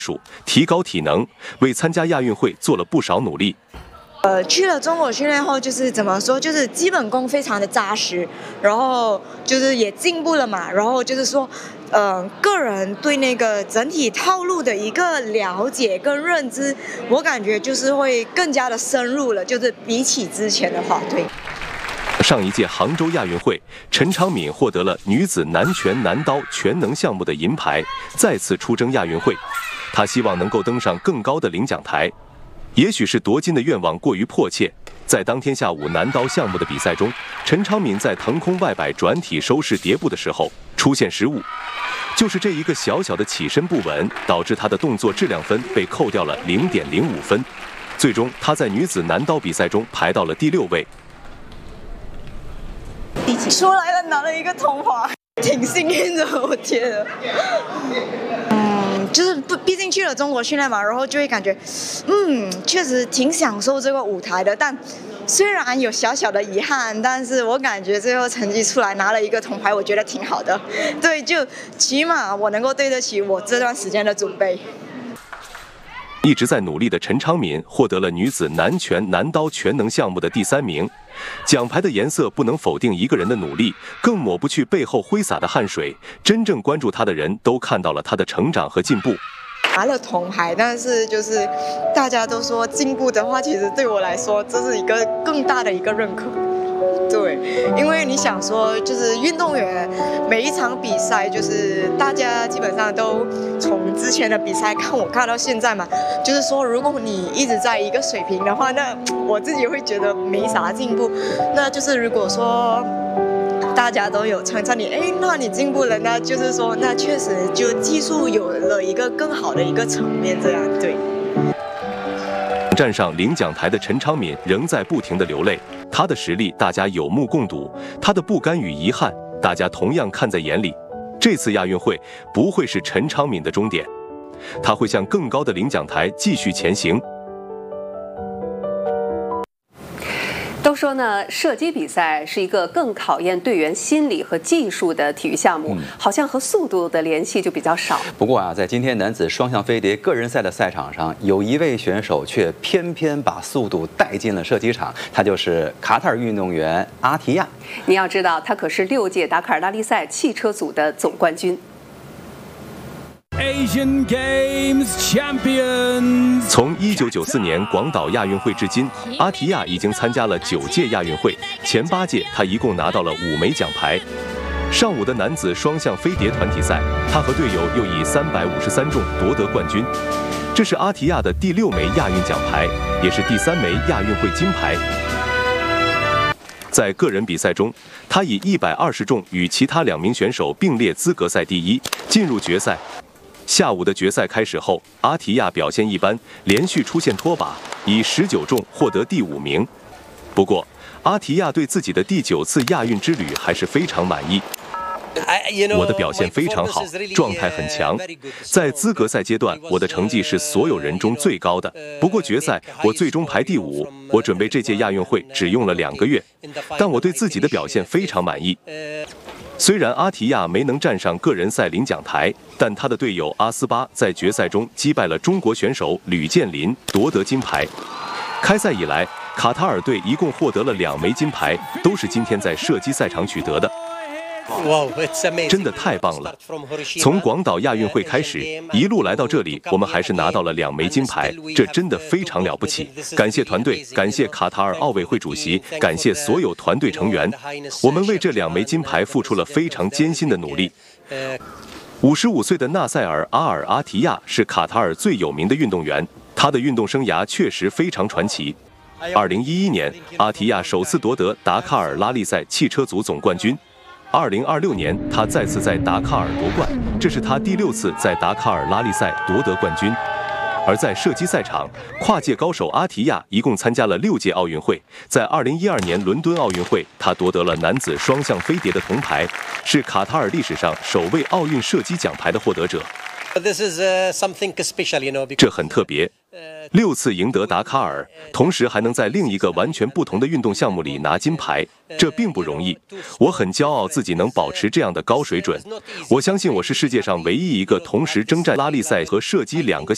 提高体能，为参加亚运会做了不少努力。 去了中国训练后，就是怎么说，就是基本功非常的扎实，然后就是也进步了嘛，然后就是说，个人对那个整体套路的一个了解跟认知，我感觉就是会更加的深入了，就是比起之前的话，对。 上一届杭州亚运会，陈昌敏获得了女子男拳男刀全能项目的银牌，再次出征亚运会。他希望能够登上更高的领奖台。也许是夺金的愿望过于迫切，在当天下午男刀项目的比赛中，陈昌敏在腾空外摆转体收式叠步的时候出现失误，就是这一个小小的起身不稳，导致他的动作质量分被扣掉了0.05分。最终，他在女子男刀比赛中排到了第6位。 出来了，拿了一个铜牌，挺幸运的，我觉得。就是毕竟去了中国训练嘛，然后就会感觉，确实挺享受这个舞台的。但虽然有小小的遗憾，但是我感觉最后成绩出来拿了一个铜牌，我觉得挺好的。对，就起码我能够对得起我这段时间的准备。 一直在努力的陈昌敏获得了女子男拳男刀全能项目的第3名。奖牌的颜色不能否定一个人的努力，更抹不去背后挥洒的汗水。真正关注他的人都看到了他的成长和进步。 拿了铜牌，但是就是大家都说进步的话，其实对我来说这是一个更大的一个认可。对，因为你想说，就是运动员每一场比赛，就是大家基本上都从之前的比赛看到现在嘛，就是说，如果你一直在一个水平的话，那我自己会觉得没啥进步。那就是如果说大家都有称赞你，那你进步了，那就是说，那确实就技术有了一个更好的一个层面，这样对。 站上领奖台的陈昌敏仍在不停地流泪，他的实力大家有目共睹，他的不甘与遗憾大家同样看在眼里。这次亚运会不会是陈昌敏的终点，他会向更高的领奖台继续前行。 都说呢，射击比赛是一个更考验队员心理和技术的体育项目，好像和速度的联系就比较少。 不过啊，在今天男子双向飞碟个人赛的赛场上，有一位选手却偏偏把速度带进了射击场，他就是卡塔尔运动员阿提亚。 你要知道，他可是6届达喀尔拉力赛汽车组的总冠军。 Asian Games Champions。 从1994年广岛亚运会至今，阿提亚已经参加了9届亚运会，前8届他一共拿到了5枚奖牌。上午的男子双向飞碟团体赛，他和队友又以353重夺得冠军。这是阿提亚的第6枚亚运奖牌，也是第3枚亚运会金牌。在个人比赛中，他以120重与其他2名选手并列资格赛第1，进入决赛。下午的决赛开始后，阿提亚表现一般，连续出现脱靶，以19重获得第5名。不过，阿提亚对自己的第9次亚运之旅还是非常满意。我的表现非常好，状态很强。在资格赛阶段，我的成绩是所有人中最高的。不过决赛我最终排第5。我准备这届亚运会只用了2个月，但我对自己的表现非常满意。虽然阿提亚没能站上个人赛领奖台，但他的队友阿斯巴在决赛中击败了中国选手吕建林，夺得金牌。开赛以来，卡塔尔队一共获得了2枚金牌，都是今天在射击赛场取得的。真的太棒了！从广岛亚运会开始，一路来到这里，我们还是拿到了2枚金牌，这真的非常了不起。感谢团队，感谢卡塔尔奥委会主席，感谢所有团队成员。我们为这2枚金牌付出了非常艰辛的努力。55岁的纳赛尔·阿尔阿提亚是卡塔尔最有名的运动员，他的运动生涯确实非常传奇。2011年，阿提亚首次夺得达喀尔拉力赛汽车组总冠军。2026年，他再次在达喀尔夺冠，这是他第6次在达喀尔拉力赛夺得冠军。而在射击赛场，跨界高手阿提亚一共参加了6届奥运会，在2012年伦敦奥运会，他夺得了男子双向飞碟的铜牌，是卡塔尔历史上首位奥运射击奖牌的获得者。这很特别，6次赢得达喀尔，同时还能在另一个完全不同的运动项目里拿金牌，这并不容易。我很骄傲自己能保持这样的高水准。我相信我是世界上唯一一个同时征战拉力赛和射击2个